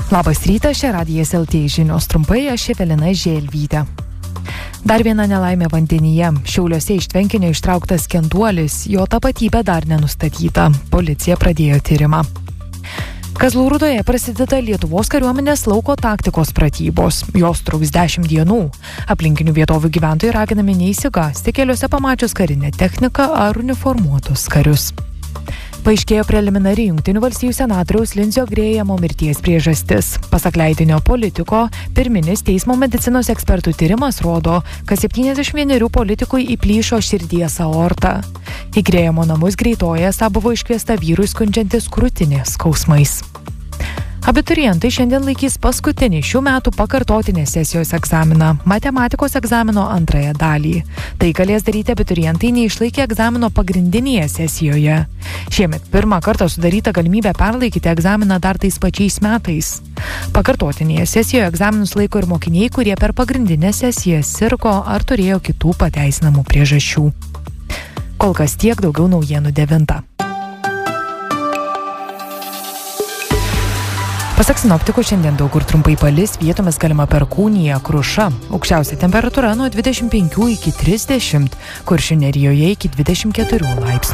Labas rytas, čia Radijas LT žinios trumpai, aš Evelina Želvytė. Dar viena nelaimė vandenyje. Šiauliuose iš tvenkinio ištrauktas kenduolis, jo tapatybė dar nenustatyta. Policija pradėjo tyrimą. Kazlų Rūdoje prasideda Lietuvos kariuomenės lauko taktikos pratybos. Jos truks 10 dienų. Aplinkinių vietovių gyventojai raginami neįsigąsti keliuose pamačius karinę techniką ar uniformuotus karius. Paaiškėjo preliminari Jungtinių valstijų senatoriaus Lindsio Grėjamo mirties priežastis. Pasak leidinio Politico, pirminis teismo medicinos ekspertų tyrimas rodo, kad 71 politikui įplyšo širdies aorta. Į Grėjamo namus greitoje esą buvo iškviesta vyrui skundžiantis krūtinės skausmais. Abiturientai šiandien laikys paskutinį šių metų pakartotinės sesijos egzaminą, matematikos egzamino antrąją dalį. Tai galės daryti abiturientai neišlaikę egzamino pagrindinėje sesijoje. Šiemet pirmą kartą sudaryta galimybė perlaikyti egzaminą dar tais pačiais metais. Pakartotinėje sesijoje egzaminus laiko ir mokiniai, kurie per pagrindinę sesiją sirgo ar turėjo kitų pateisinamų priežasčių. Kol kas tiek, daugiau naujienų 9. Pasak sinoptikų, šiandien daug kur trumpai palis, vietomis galima perkūnija, kruša. Aukščiausia temperatūra nuo 25 iki 30, Kuršių Nerijoje iki 24 laipsnių.